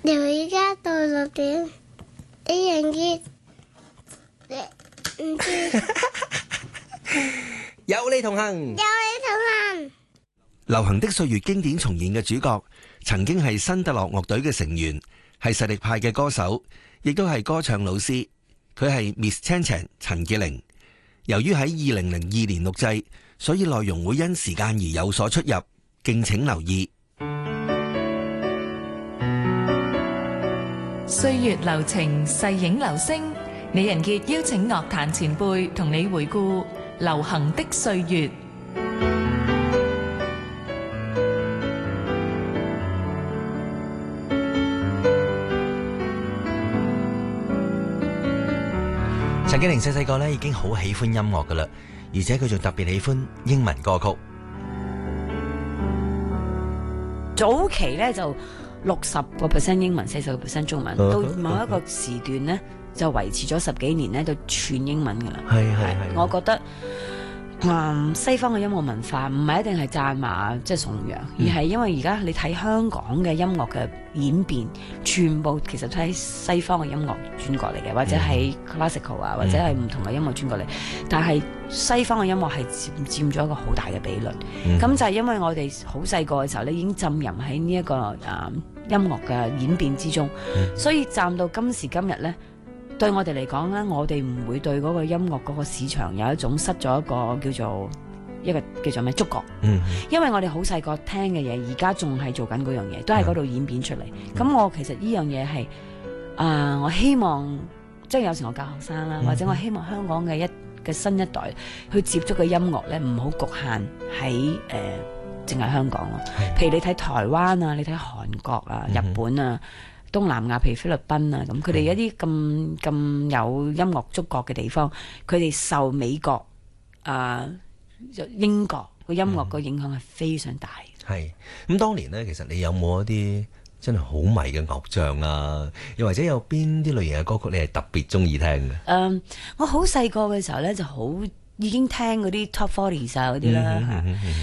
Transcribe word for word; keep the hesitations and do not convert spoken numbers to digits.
由而家到六點，你人結唔知有你同行， 有你同行。 流行的歲月經典重演嘅主角，曾經係新特樂樂隊嘅成員，係實力派嘅歌手，亦都係歌唱老師。佢係 Miss Chan Chan 陳潔靈。由於喺二零零二年錄製，所以內容會因時間而有所出入，敬請留意。 歲月流情，逝影流星。李仁傑邀請樂壇前輩同你回顧流行的歲月。 陳潔靈細細個咧已經好喜歡音樂噶啦，而且佢仲特別喜歡英文歌曲。 早期咧就六十個 percent 英文，四十個 percent 中文，到某一個時段咧就維持咗十幾年咧，就全英文噶啦。 係係係， 我覺得。嗯，西方嘅音樂文化唔係一定係讚罵即係崇洋，而係因為而家你睇香港嘅音樂嘅演變，全部其實都喺西方嘅音樂轉過嚟嘅，或者係 classical 啊，或者係唔同嘅音樂轉過嚟。但係西方嘅音樂係佔佔咗一個好大嘅比率。咁、嗯、就係因為我哋好細個嘅時候咧，已經浸淫喺呢一個誒、嗯、音樂嘅演變之中，嗯、所以站到今時今日咧。對我哋嚟講咧，我哋唔會對嗰個音樂嗰個市場有一種失咗一個叫做一個叫做咩觸覺，嗯、因為我哋好細個聽嘅嘢，而家仲係做緊嗰樣嘢，都係嗰度演變出嚟。咁、嗯、我其實呢樣嘢係啊，我希望即係有時我教學生啦，嗯、或者我希望香港嘅一嘅新一代去接觸嘅音樂咧，唔好局限喺誒淨係香港咯。譬如你睇台灣啊，你睇韓國啊、日本啊。嗯東南亞譬如菲律賓啊，咁佢哋一啲咁咁有音樂觸覺嘅地方，佢哋受美國啊、呃、英國個音樂個影響係非常大。 係咁，當年呢，其實你有冇一啲真係好迷嘅偶像啊？又或者有邊啲類型嘅歌曲你係特別中意聽嘅？誒、 嗯，我好細個嘅時候咧，就好已經聽嗰啲 Top Forty 啊嗰啲啦。